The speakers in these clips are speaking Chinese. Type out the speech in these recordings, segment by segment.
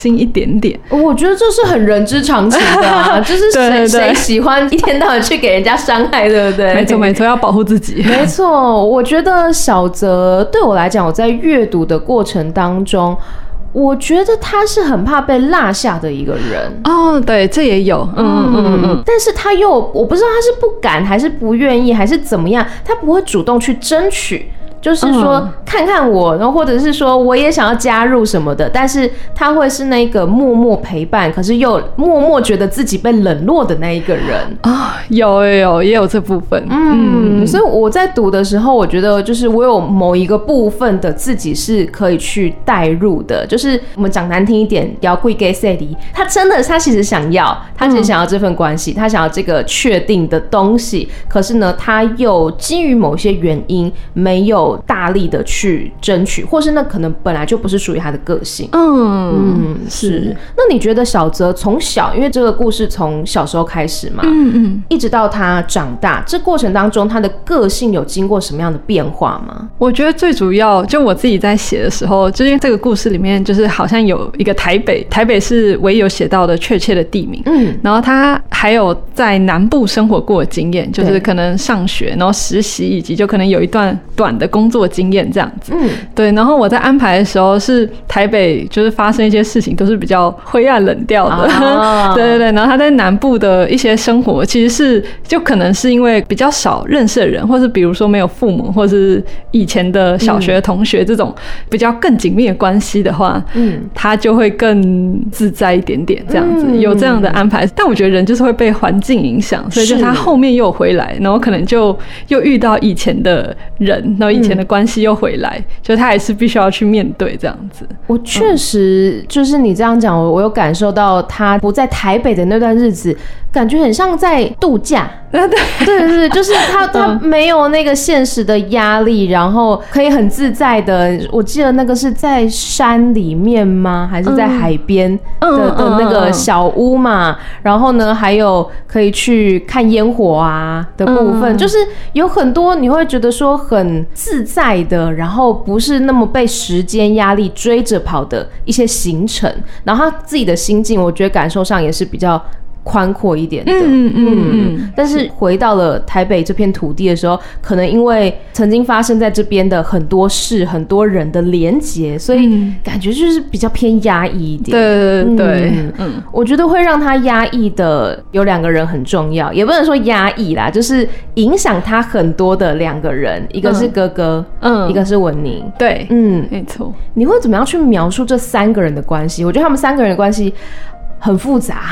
心一点点。 我觉得这是很人之常情的啊，就是谁喜欢一天到晚去给人家伤害，对不对？ 没错没错，要保护自己。 没错，我觉得小泽对我来讲，我在阅读的过程当中，我觉得他是很怕被落下的一个人。 哦，对，这也有， 但是他又，我不知道他是不敢还是不愿意还是怎么样，他不会主动去争取。就是说看看我，然后或者是说我也想要加入什么的，但是他会是那个默默陪伴，可是又默默觉得自己被冷落的那一个人啊。也有这部分。 所以我在读的时候，我觉得就是我有某一个部分的自己是可以去带入的。就是我们讲难听一点，要贵给谁的，他其实想要，他其实想要这份关系，他想要这个确定的东西，可是呢，他又基于某些原因没有大力的去争取，或是那可能本来就不是属于他的个性。是。那你觉得小泽从小，因为这个故事从小时候开始嘛，一直到他长大，这过程当中他的个性有经过什么样的变化吗？ 我觉得最主要，就我自己在写的时候，就因为这个故事里面就是好像有一个台北是唯一有写到的确切的地名，然后他还有在南部生活过的经验，就是可能上学，然后实习，以及就可能有一段短的工作经验这样子。对。然后我在安排的时候是台北，就是发生一些事情都是比较灰暗冷调的。对。然后他在南部的一些生活，其实是就可能是因为比较少认识的人，或是比如说没有父母，或是以前的小学同学这种比较更紧密的关系的话，他就会更自在一点点这样子。有这样的安排。但我觉得人就是会被环境影响，所以就他后面又回来，然后可能就又遇到以前的人，然后以前的关系又回来，就他还是必须要去面对这样子。 我确实就是你这样讲，我有感受到他不在台北的那段日子，感觉很像在度假。对，就是他没有那个现实的压力，然后可以很自在的。我记得那个是在山里面吗？还是在海边的那个小屋嘛？然后呢，还有可以去看烟火啊的部分，就是有很多你会觉得说很自在的，然后不是那么被时间压力追着跑的一些行程。然后他自己的心境，我觉得感受上也是比较宽阔一点的。但是回到了台北这片土地的时候，可能因为曾经发生在这边的很多事、很多人的连结，所以感觉就是比较偏压抑一点。对。我觉得会让他压抑的有两个人很重要，也不能说压抑啦，就是影响他很多的两个人，一个是哥哥，一个是文宁。 对，没错。 你会怎么样去描述这三个人的关系？我觉得他们三个人的关系很复杂。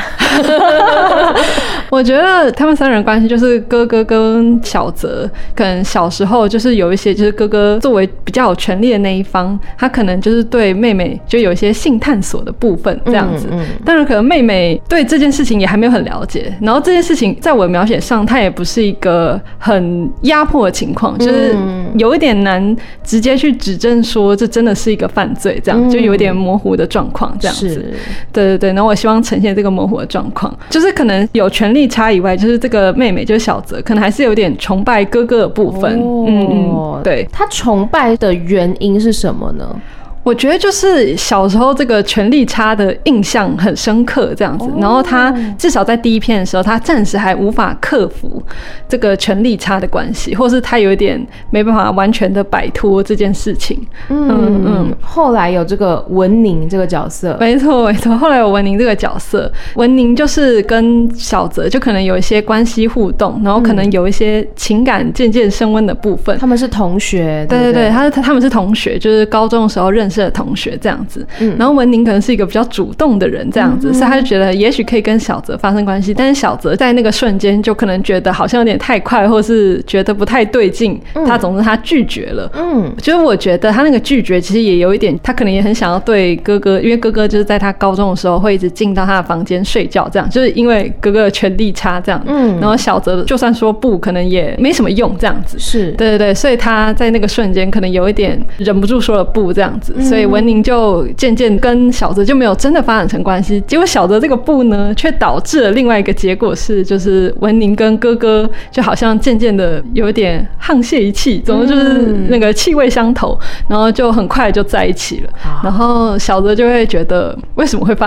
我觉得他们三人关系就是哥哥跟小泽，可能小时候就是有一些，就是哥哥作为比较有权力的那一方，他可能就是对妹妹就有一些性探索的部分这样子。当然可能妹妹对这件事情也还没有很了解，然后这件事情在我的描写上，它也不是一个很压迫的情况，就是有一点难直接去指证说这真的是一个犯罪，这样就有一点模糊的状况这样子。对。然后我希望呈现这个模糊的状况，就是可能有权力差以外，就是这个妹妹就是小泽，可能还是有点崇拜哥哥的部分。对。他崇拜的原因是什么呢？ 我觉得就是小时候这个权力差的印象很深刻这样子，然后他至少在第一篇的时候，他暂时还无法克服这个权力差的关系，或是他有一点没办法完全的摆脱这件事情。 后来有这个文宁这个角色。 没错。后来有文宁这个角色，文宁就是跟小泽就可能有一些关系互动，然后可能有一些情感渐渐升温的部分。 他们是同学。 对，他们是同学，就是高中的时候认识的同学这样子。然后文宁可能是一个比较主动的人这样子，所以他就觉得也许可以跟小泽发生关系，但是小泽在那个瞬间就可能觉得好像有点太快，或是觉得不太对劲，总之他拒绝了。就是我觉得他那个拒绝其实也有一点，他可能也很想要对哥哥，因为哥哥就是在他高中的时候会一直进到他的房间睡觉，这样就是因为哥哥的权力差这样。然后小泽就算说不，可能也没什么用这样子。 是。 对，所以他在那个瞬间可能有一点忍不住说了不这样子。所以文宁就渐渐跟小泽就没有真的发展成关系，结果小泽这个不呢，却导致了另外一个结果是，就是文宁跟哥哥就好像渐渐的有点沆瀣一气，总之就是那个气味相投，然后就很快就在一起了。然后小泽就会觉得为什么会发